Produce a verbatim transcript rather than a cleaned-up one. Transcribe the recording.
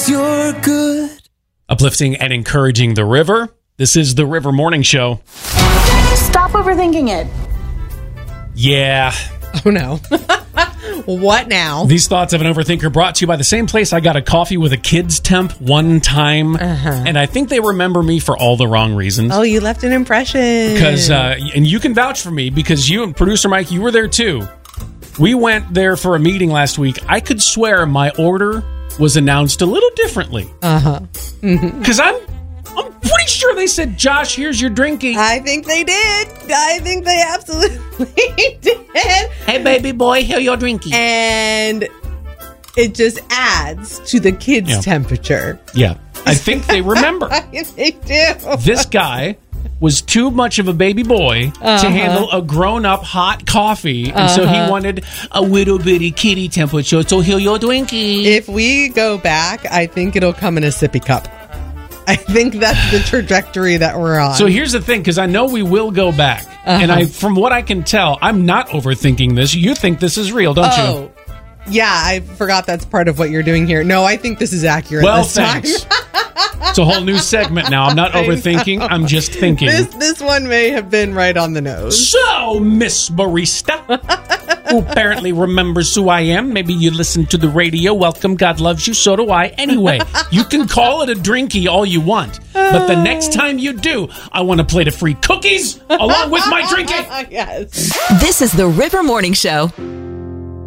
'cause you're good. Uplifting and encouraging the river. This is the River Morning Show. Stop overthinking it. Yeah. Oh, no. What now? These thoughts of an overthinker brought to you by the same place I got a coffee with a kid's temp one time. Uh-huh. And I think they remember me for all the wrong reasons. Oh, you left an impression. Because, uh, and you can vouch for me because you and producer Mike, you were there too. We went there for a meeting last week. I could swear my order was announced a little differently. Uh-huh. Because I'm, I'm pretty sure they said, Josh, here's your drinky. I think they did. I think they absolutely did. Hey, baby boy, here your drinky. And it just adds to the kids' Yeah. temperature. Yeah. I think they remember. They do. This guy was too much of a baby boy Uh-huh. to handle a grown-up hot coffee, and so he Uh-huh. wanted a little bitty kitty temperature, so here your drinky. If we go back, I think it'll come in a sippy cup. I think that's the trajectory that we're on. So here's the thing, because I know we will go back, Uh-huh. and I, from what I can tell, I'm not overthinking this. You think this is real, don't you? Oh, yeah, I forgot that's part of what you're doing here. No, I think this is accurate Well, this time. thanks. It's a whole new segment now. I'm not I overthinking. know. I'm just thinking. This this one may have been right on the nose. So, Miss Barista, who apparently remembers who I am. Maybe you listen to the radio. Welcome. God loves you. So do I. Anyway, you can call it a drinky all you want. But the next time you do, I want a plate of free cookies along with my drinky. Yes. This is the River Morning Show.